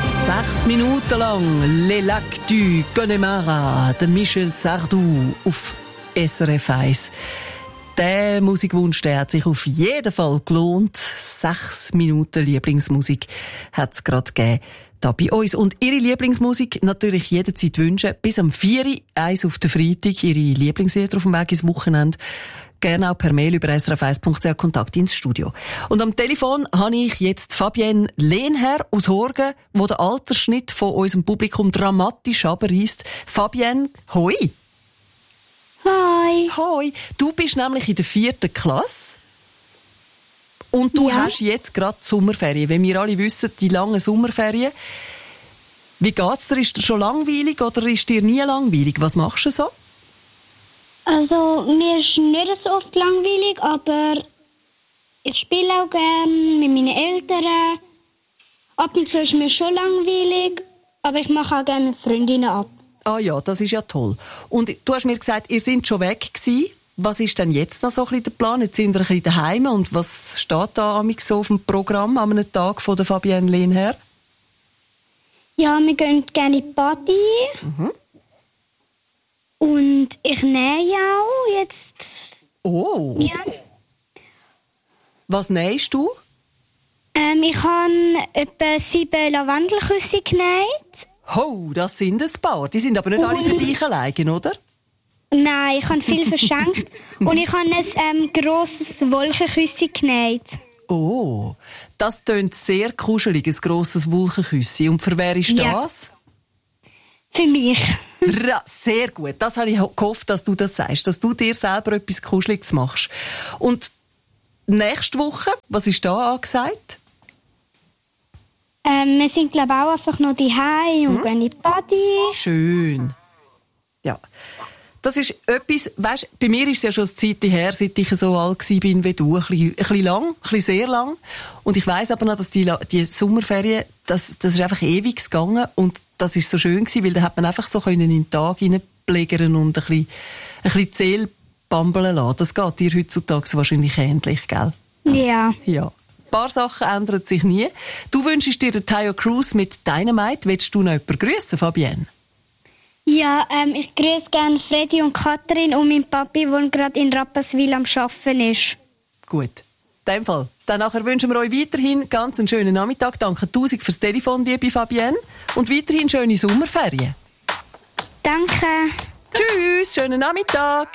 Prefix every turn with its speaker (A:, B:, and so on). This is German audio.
A: 6 Minuten lang «Les Lacs du Connemara» de Michel Sardou auf SRF 1. Der Musikwunsch, der hat sich auf jeden Fall gelohnt. 6 Minuten Lieblingsmusik hat es gerade gegeben da bei uns. Und Ihre Lieblingsmusik natürlich jederzeit wünschen. Bis am 4 Uhr, eins auf den Freitag, Ihre Lieblingslieder auf dem Weg ins Wochenende. Gerne auch per Mail über srf1.ch Kontakt ins Studio. Und am Telefon habe ich jetzt Fabienne Lehnherr aus Horgen, wo der Altersschnitt von unserem Publikum dramatisch runterreisst. Fabienne, hoi!
B: Hi.
A: Hoi! Du bist nämlich in der 4. Klasse. Und du hast jetzt gerade Sommerferien. Wie wir alle wissen, die langen Sommerferien. Wie geht's dir? Ist dir schon langweilig oder ist dir nie langweilig? Was machst du so?
B: Also, mir ist nicht so oft langweilig, aber ich spiele auch gerne mit meinen Eltern. Ab und zu ist mir schon langweilig, aber ich mache auch gerne mit Freundinnen ab.
A: Ah ja, das ist ja toll. Und du hast mir gesagt, ihr seid schon weg gewesen. Was ist denn jetzt noch so ein bisschen der Plan? Jetzt sind wir ein bisschen daheim und was steht da so auf dem Programm an einem Tag von der Fabienne Lehnherr?
B: Ja, wir gehen gerne in die Party.
A: Mhm.
B: Und ich nähe auch jetzt.
A: Oh!
B: Ja.
A: Was nähst du?
B: Ich habe etwa 7 Lavendelküsse genäht.
A: Oh, das sind ein paar. Die sind aber nicht alle für dich alleine, oder?
B: Nein, ich habe viel verschenkt. Und ich habe ein grosses Wolkenküsse genäht.
A: Oh, das tönt sehr kuschelig, ein grosses Wolkenküsse. Und für wer ist das?
B: Für mich.
A: Sehr gut. Das habe ich gehofft, dass du das sagst, dass du dir selber etwas Kuscheliges machst. Und nächste Woche, was ist da angesagt?
B: Wir sind, glaube ich, auch einfach noch daheim und gehen in die Party.
A: Schön. Ja. Das ist etwas, weisst, bei mir ist es ja schon eine Zeit her, seit ich so alt bin wie du. Ein bisschen lang, ein bisschen sehr lang. Und ich weiss aber noch, dass die Sommerferien, das ist einfach ewig gegangen. Und das ist so schön gewesen, weil da hat man einfach so in den Tag hineinpflegern und ein bisschen Zähl bambeln lassen. Das geht dir heutzutage wahrscheinlich ähnlich, gell?
B: Ja.
A: Ja. Ein paar Sachen ändern sich nie. Du wünschst dir den Tayo Cruz mit Dynamite. Willst du noch jemanden grüssen, Fabienne?
B: Ja, ich grüße gerne Freddy und Katrin und mein Papi, der gerade in Rapperswil am Arbeiten ist.
A: Gut. In dem Fall. Dann nachher wünschen wir euch weiterhin ganz einen schönen Nachmittag. Danke 1000 fürs Telefon, liebe Fabienne. Und weiterhin schöne Sommerferien.
B: Danke.
A: Tschüss, schönen Nachmittag.